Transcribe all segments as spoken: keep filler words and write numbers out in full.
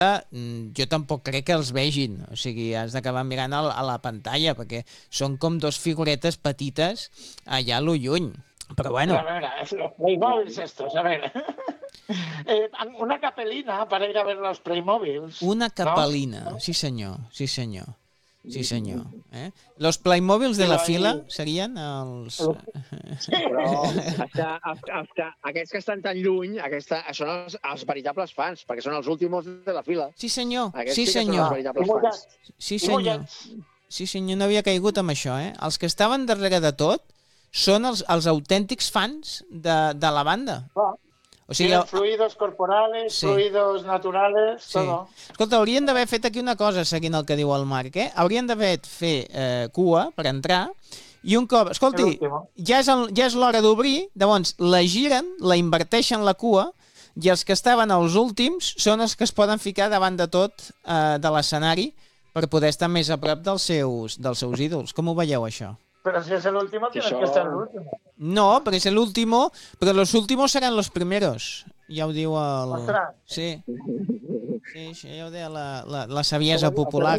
jo tampoc crec que els vegin, o sigui, has d'acabar mirant a la pantalla, perquè són com dos figuretes petites allà a lo lluny. Però bueno... A veure, los Playmobiles estos, a ver. Eh, una capelina para ir a ver los Playmobiles. Una capelina, ¿no? Sí senyor, sí senyor. Sí senyor. Eh? Los Playmobiles de la fila serien els... Sí. Però els que, els, els que, aquests que estan tan lluny, aquesta, són els, els veritables fans, perquè són els últims de la fila. Sí senyor, aquests sí sí senyor. Sí senyor. Sí senyor, no havia caigut amb això, eh? Els que estaven darrere de tot són els, els autèntics fans de, de la banda. Ah. O sigui, tienen fluidos corporales, sí. Fluidos naturales, sí. Todo. Escolta, haurien d'haver fet aquí una cosa, seguint el que diu el Marc, eh? Haurien d'haver fet eh, cua per entrar, i un cop... Escolti, ja és, el, ja és l'hora d'obrir, llavors la giren, la inverteixen la cua, i els que estaven als últims són els que es poden ficar davant de tot eh, de l'escenari per poder estar més a prop dels seus, dels seus ídols. Com ho veieu, això? Pero si es el último, tienes que estar el último. No, pero es el último, pero los últimos serán los primeros. Ja ho diu el... Ostres! Sí. Sí, això ja ho deia la, la, la saviesa popular.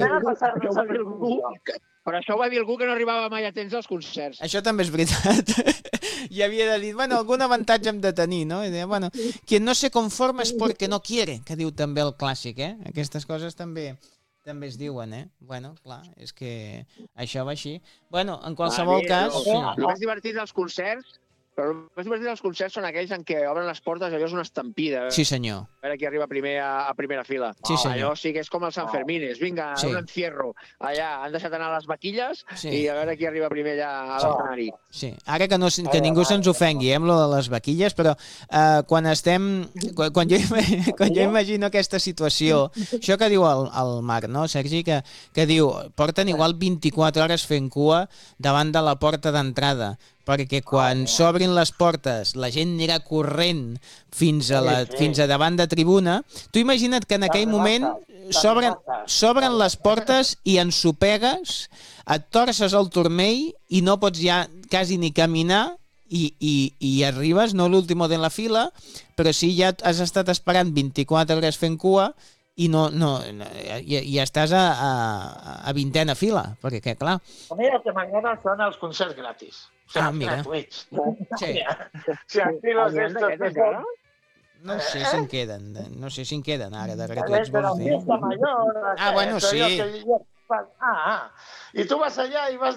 Però això ho va dir algú que no arribava mai a temps als concerts. Això també és veritat. I havia de dir, bueno, algun avantatge hem de tenir, no? I deia, bueno, quien no se conforma es porque no quiere, que diu també el clàssic, eh? Aquestes coses també... també es diuen, eh? Bueno, clar, és que això va així. Bueno, en qualsevol cas... El més divertit dels concerts, però el més divertit dels concerts són aquells en què obren les portes, allò és una estampida. Sí, senyor. A veure qui arriba primer a, a primera fila. Sí, senyor. Allò sí que és com els Sant Fermines. Vinga, sí. Un encierro. Allà han deixat anar les vaquilles sí. I a veure qui arriba primer allà a l'escenari. Sí, ara que, no, que ningú se'ns ofengui, eh, amb lo de les vaquilles, però eh, quan estem... Quan, quan, jo, quan jo imagino aquesta situació, això que diu el, el Marc, no, Sergi, que, que diu, porten igual vint-i-quatre hores fent cua davant de la porta d'entrada, perquè quan s'obrin les portes la gent anirà corrent fins a, la, fins a davant de tribuna. Tu imagina't que en aquell moment s'obren les portes i ensopegues, et torces el turmell i no pots ja quasi ni caminar i, i, i arribes, no l'último de la fila, però sí ja has estat esperant vint-i-quatre hores fent cua i no, no, no i, i estàs a, a, a vintena fila, perquè que, clar... Mira, que mañana son els concerts gratis. O sea, ah, mira. Gratuïts. Sí. Si aquí los de estos que son... No sé si en queden, no sé si en queden ara de gratuïts, vols dir? Mayor, ah, bueno, sí. Que... Ah, ah. Y tú vas allá y vas